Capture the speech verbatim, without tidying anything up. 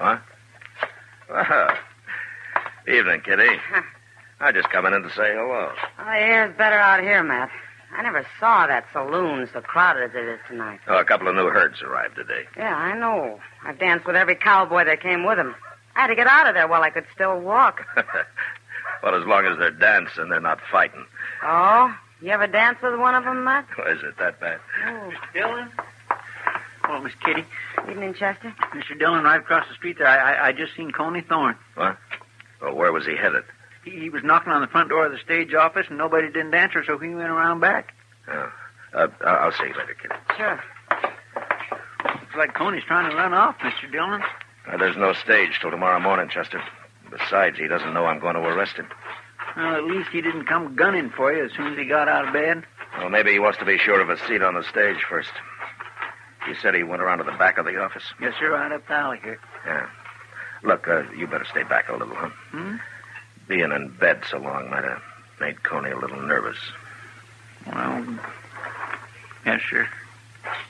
What? Well, evening, Kitty. I just coming in to say hello. Oh, the air's better out here, Matt. I never saw that saloon so crowded as it is tonight. Oh, a couple of new herds arrived today. Yeah, I know. I've danced with every cowboy that came with him. I had to get out of there while I could still walk. Well, as long as they're dancing, they're not fighting. Oh? You ever dance with one of them, Matt? Oh, is it that bad? Oh. Dillon? Oh, Miss Kitty. Evening, Chester. Mister Dillon, right across the street there. I, I, I just seen Coney Thorne. What? Well, where was he headed? He, he was knocking on the front door of the stage office, and nobody didn't answer, so he went around back. Oh. Uh, I'll see you later, Kitty. Sure. Looks like Coney's trying to run off, Mister Dillon. Uh, there's no stage till tomorrow morning, Chester. Besides, he doesn't know I'm going to arrest him. Well, at least he didn't come gunning for you as soon as he got out of bed. Well, maybe he wants to be sure of a seat on the stage first. He said he went around to the back of the office. Yes, sir, right up the alley here. Yeah. Look, uh, you better stay back a little, huh? Hmm? Being in bed so long might have made Coney a little nervous. Well, yes, sir.